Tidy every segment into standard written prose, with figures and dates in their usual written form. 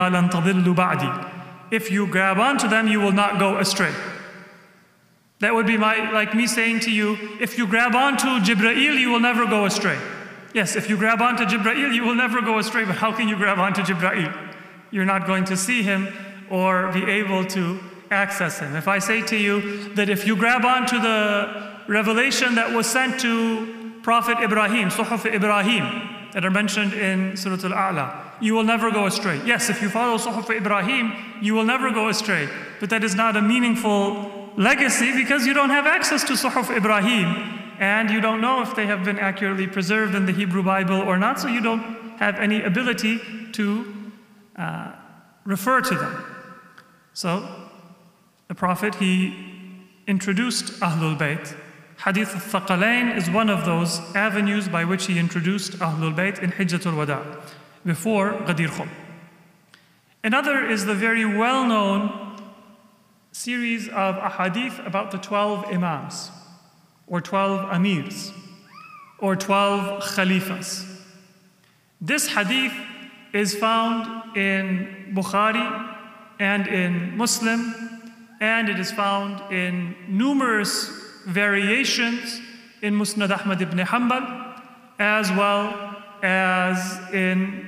لَن تَضِلُّوا بَعْدِي. If you grab onto them, you will not go astray. That would be like me saying to you, if you grab onto Jibreel, you will never go astray. Yes, if you grab onto Jibreel, you will never go astray, but how can you grab onto Jibreel? You're not going to see him or be able to access him. If I say to you that if you grab onto the revelation that was sent to Prophet Ibrahim, Suhuf Ibrahim, that are mentioned in Surah Al-A'la, you will never go astray. Yes, if you follow Suhuf Ibrahim, you will never go astray. But that is not a meaningful legacy because you don't have access to Suhuf Ibrahim and you don't know if they have been accurately preserved in the Hebrew Bible or not, so you don't have any ability to refer to them. So the Prophet, he introduced Ahlul Bayt. Hadith al-Thaqalain is one of those avenues by which he introduced Ahlul Bayt in Hijjatul Wada before Ghadir Khum. Another is the very well-known series of ahadith about the 12 imams, or 12 amirs, or 12 khalifas. This hadith is found in Bukhari and in Muslim, and it is found in numerous variations in Musnad Ahmad ibn Hanbal, as well as in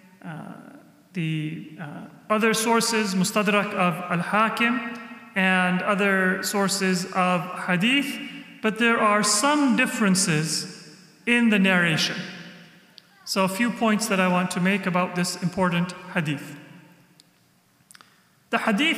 the other sources, Mustadrak of Al-Hakim, and other sources of hadith, but there are some differences in the narration. So a few points that I want to make about this important hadith. The hadith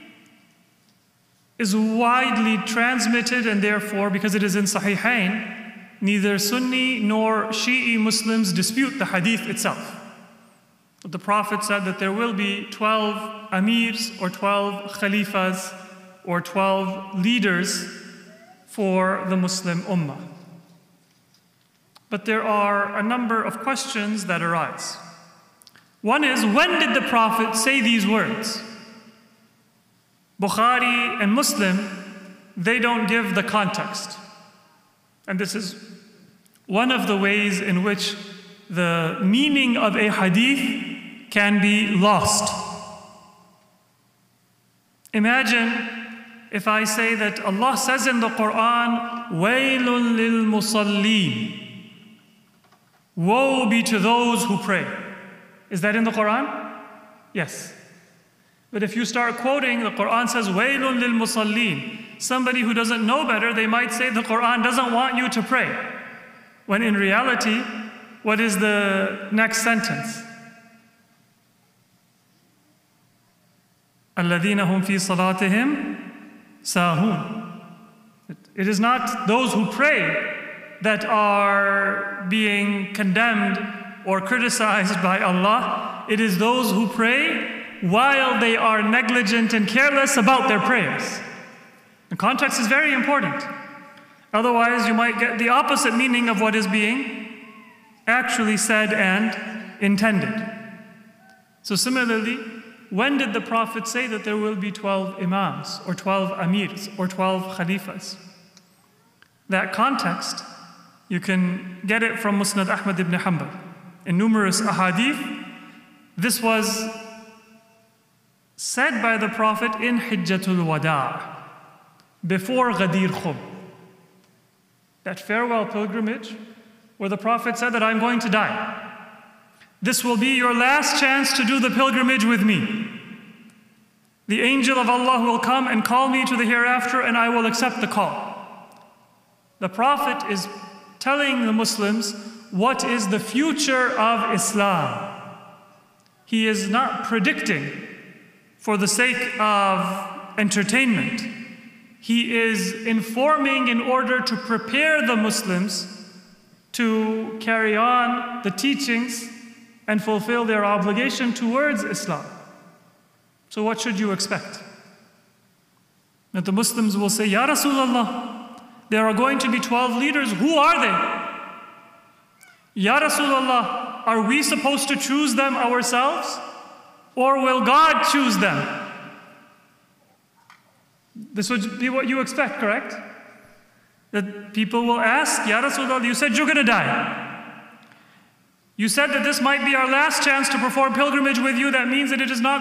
is widely transmitted, and therefore, because it is in Sahihain, neither Sunni nor Shi'i Muslims dispute the hadith itself. But the Prophet said that there will be 12 amirs or 12 khalifas or 12 leaders for the Muslim ummah. But there are a number of questions that arise. One is, when did the Prophet say these words? Bukhari and Muslim, they don't give the context. And this is one of the ways in which the meaning of a hadith can be lost. Imagine if I say that Allah says in the Quran, وَيْلٌ لِلْمُصَلِّينَ, woe be to those who pray. Is that in the Quran? Yes. But if you start quoting, the Quran says, وَيْلٌ لِلْمُصَلِّينَ. Somebody who doesn't know better, they might say the Quran doesn't want you to pray. When in reality, what is the next sentence? الَّذِينَ هُمْ فِي صَلَاتِهِمْ سَاهُونَ. It is not those who pray that are being condemned or criticized by Allah. It is those who pray while they are negligent and careless about their prayers. The context is very important. Otherwise, you might get the opposite meaning of what is being actually said and intended. So similarly, when did the Prophet say that there will be 12 imams, or 12 amirs, or 12 khalifas? That context, you can get it from Musnad Ahmad ibn Hanbal. In numerous ahadith, this was said by the Prophet in Hijjatul Wada, before Ghadir Khum. That farewell pilgrimage, where the Prophet said that I'm going to die. This will be your last chance to do the pilgrimage with me. The angel of Allah will come and call me to the hereafter, and I will accept the call. The Prophet is telling the Muslims what is the future of Islam. He is not predicting for the sake of entertainment. He is informing in order to prepare the Muslims to carry on the teachings and fulfill their obligation towards Islam. So what should you expect? That the Muslims will say, Ya Rasulullah, there are going to be 12 leaders. Who are they? Ya Rasulullah, are we supposed to choose them ourselves? Or will God choose them? This would be what you expect, correct? That people will ask, Ya Rasulullah, you said you're going to die. You said that this might be our last chance to perform pilgrimage with you. That means that it is not